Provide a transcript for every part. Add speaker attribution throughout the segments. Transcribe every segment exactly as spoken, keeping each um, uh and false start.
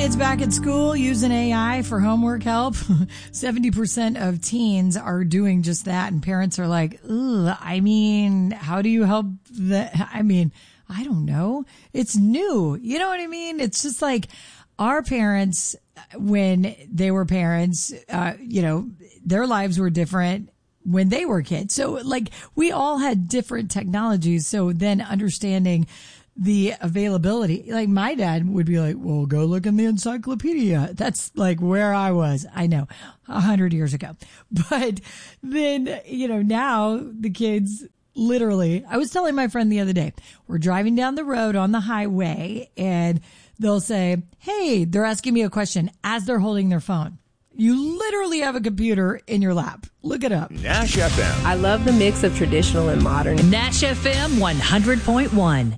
Speaker 1: kids back at school using A I for homework help. seventy percent of teens are doing just that. And parents are like, ugh, I mean, how do you help the, I mean, I don't know. It's new. You know what I mean? It's just like our parents, when they were parents, uh, you know, their lives were different when they were kids. So like we all had different technologies. So then understanding the availability, like my dad would be like, well, go look in the encyclopedia. That's like where I was. I know a hundred years ago, but then, you know, now the kids literally, I was telling my friend the other day, we're driving down the road on the highway and they'll say, hey, they're asking me a question as they're holding their phone. You literally have a computer in your lap. Look it up.
Speaker 2: Nash F M.
Speaker 3: I love the mix of traditional and modern.
Speaker 4: Nash F M one hundred point one.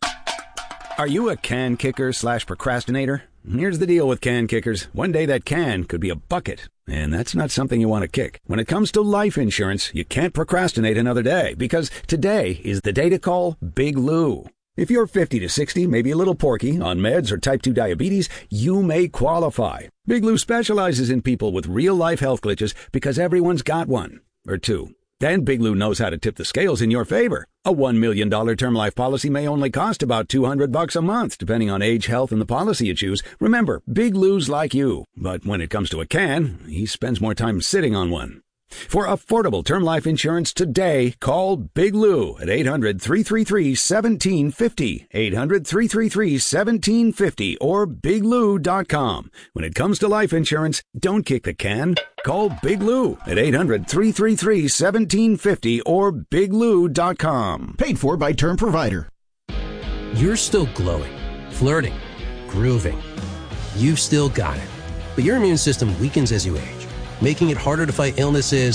Speaker 2: Are you a can kicker slash procrastinator? Here's the deal with can kickers. One day that can could be a bucket, and that's not something you want to kick. When it comes to life insurance, you can't procrastinate another day, because today is the day to call Big Lou. If you're fifty to sixty, maybe a little porky, on meds or type two diabetes, you may qualify. Big Lou specializes in people with real-life health glitches because everyone's got one, or two. And Big Lou knows how to tip the scales in your favor. A one million dollars term life policy may only cost about two hundred bucks a month, depending on age, health, and the policy you choose. Remember, Big Lou's like you. But when it comes to a can, he spends more time sitting on one. For affordable term life insurance today, call Big Lou at eight hundred, three three three, one seven five zero, eight hundred, three three three, one seven five zero, or big lou dot com. When it comes to life insurance, don't kick the can. Call Big Lou at eight hundred, three three three, one seven five zero or big lou dot com.
Speaker 5: Paid for by Term Provider.
Speaker 6: You're still glowing, flirting, grooving. You've still got it. But your immune system weakens as you age, making it harder to fight illnesses